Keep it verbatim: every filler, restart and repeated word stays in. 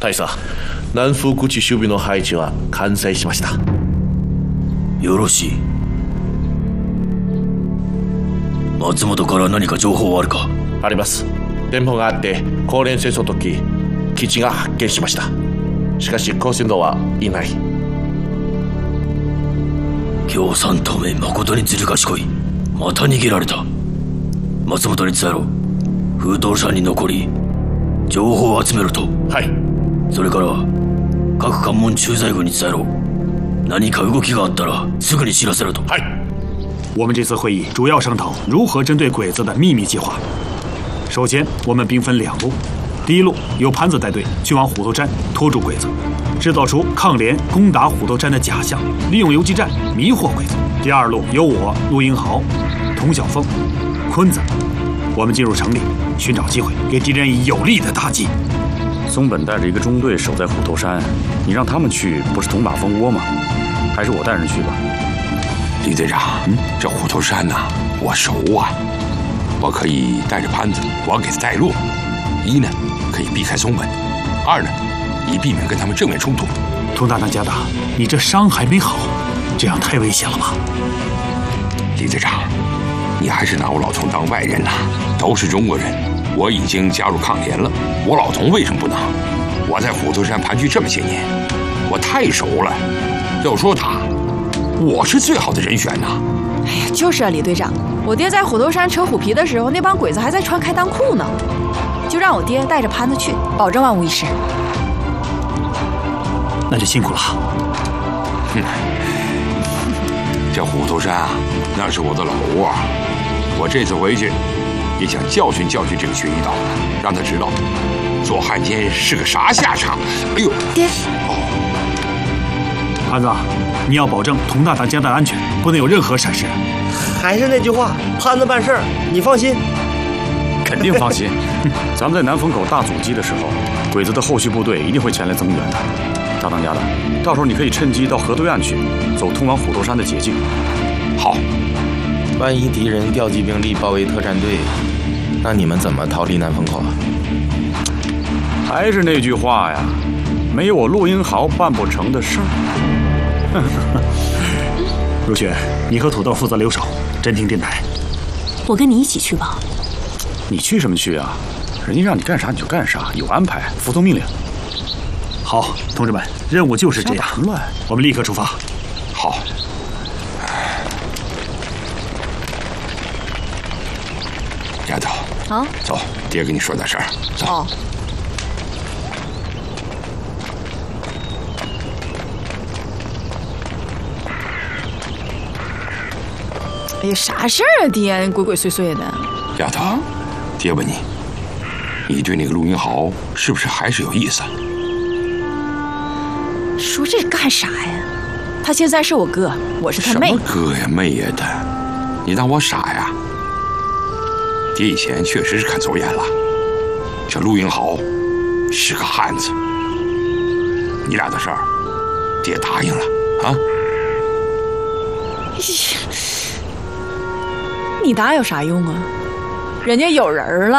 大佐、南風口守備の配置は完成しました。 よろしい。松本から何か情報はあるか？ あります。電報があって高連戦争の時基地が発見しました。しかし高専道はいない。 共産党め誠にずる賢い。また逃げられた。松本に伝えろ。風洞山に残り情報を集めろと。 はい。 それから各関門駐在軍に伝えろ。何か動きがあったらすぐに知らせろと。 はい。 我们这次会议主要商讨如何针对鬼子的秘密计划。首先，我们兵分两路，第一路由潘子带队去往虎头山拖住鬼子，制造出抗联攻打虎头山的假象，利用游击战迷惑鬼子。第二路由我、陆英豪、童晓峰、坤子，我们进入城里寻找机会，给敌人以有力的打击。 松本带着一个中队守在虎头山，你让他们去，不是捅马蜂窝吗？还是我带人去吧。 李队长，嗯，这虎头山呐、啊，我熟啊，我可以带着潘子，我给他带路。一呢，可以避开松本；二呢，以避免跟他们正面冲突。 佟大当家的，你这伤还没好，这样太危险了吧？ 李队长，你还是拿我老佟当外人呐、啊，都是中国人。我已经加入抗联了，我老佟为什么不能？我在虎头山盘踞这么些年，我太熟了。要说他，我是最好的人选呐。 哎呀，就是啊，李队长，我爹在虎头山扯虎皮的时候，那帮鬼子还在穿开裆裤呢。就让我爹带着潘子去，保证万无一失。 那就辛苦了。 哼，这虎头山啊，那是我的老窝。我这次回去也想教训教训这个薛一道，让他知道做汉奸是个啥下场。哎呦， 爹！ 哦， 潘子，你要保证佟大当家的安全，不能有任何闪失。 还是那句话，潘子办事儿，你放心。 肯定放心。咱们在南风口大阻击的时候，鬼子的后续部队一定会前来增援的。大当家的，到时候你可以趁机到河对岸去，走通往虎头山的捷径。 好。 万一敌人调集兵力包围特战队，那你们怎么逃离南风口啊？ 还是那句话呀，没有我陆英豪办不成的事儿。 如雪，你和土豆负责留守，侦听电台。 我跟你一起去吧。 你去什么去啊？人家让你干啥你就干啥，有安排，服从命令。 好，同志们，任务就是这样。 乱， 我们立刻出发。 好。丫头， 啊， 走，爹跟你说点事儿。走。 哦。哎呀，啥事儿啊，爹，鬼鬼祟祟的。 丫头，爹问你，你对那个陆英豪是不是还是有意思？ 说这干啥呀？他现在是我哥，我是他妹。 什么哥呀妹呀的，你当我傻呀？爹以前确实是看走眼了，这陆英豪是个汉子，你俩的事儿，爹答应了啊。 你答有啥用啊？人家有人了。